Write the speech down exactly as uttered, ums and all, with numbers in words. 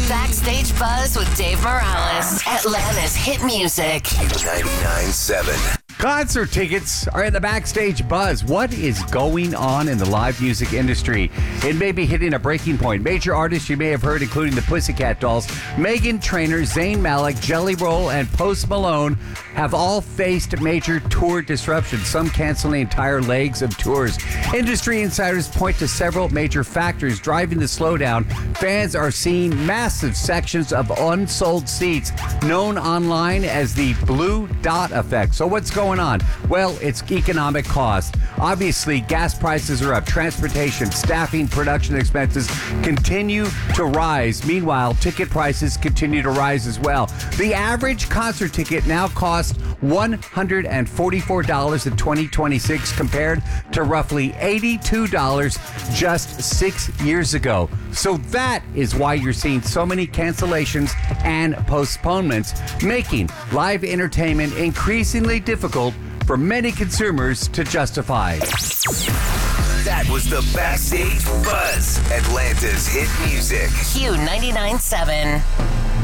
Backstage Buzz with Dave Morales. Atlanta's hit music. Q ninety-nine point seven. Concert tickets are in the Backstage Buzz. What is going on in the live music industry? It may be hitting a breaking point. Major artists you may have heard, including the Pussycat Dolls, Meghan Trainor, Zayn Malik, Jelly Roll, and Post Malone, have all faced major tour disruptions, some canceling entire legs of tours. Industry insiders point to several major factors driving the slowdown. Fans are seeing massive sections of unsold seats, known online as the blue dot effect. So what's going on? Well, it's economic cost. Obviously, gas prices are up. Transportation, staffing, production expenses continue to rise. Meanwhile, ticket prices continue to rise as well. The average concert ticket now costs one hundred forty-four dollars in twenty twenty-six compared to roughly eighty-two dollars just six years ago. So that is why you're seeing so many cancellations and postponements, making live entertainment increasingly difficult for many consumers to justify. That was the Backstage Buzz, Atlanta's hit music. Q ninety-nine point seven.